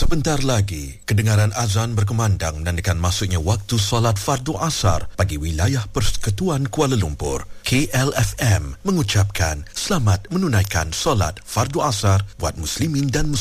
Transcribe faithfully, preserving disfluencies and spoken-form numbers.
Sebentar lagi, kedengaran azan berkumandang menandakan masuknya waktu solat fardu asar bagi wilayah Persekutuan Kuala Lumpur. K L F M mengucapkan selamat menunaikan solat fardu asar buat muslimin dan muslimin.